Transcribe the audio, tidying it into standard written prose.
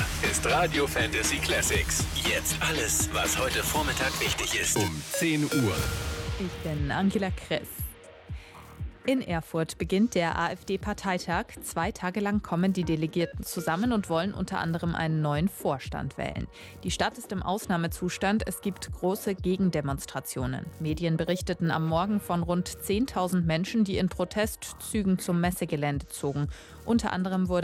ist Radio Fantasy Classics. Jetzt alles, was heute Vormittag wichtig ist. Um 10 Uhr. Ich bin Angela Kress. In Erfurt beginnt der AfD-Parteitag. 2 Tage lang kommen die Delegierten zusammen und wollen unter anderem einen neuen Vorstand wählen. Die Stadt ist im Ausnahmezustand. Es gibt große Gegendemonstrationen. Medien berichteten am Morgen von rund 10.000 Menschen, die in Protestzügen zum Messegelände zogen. Unter anderem wurde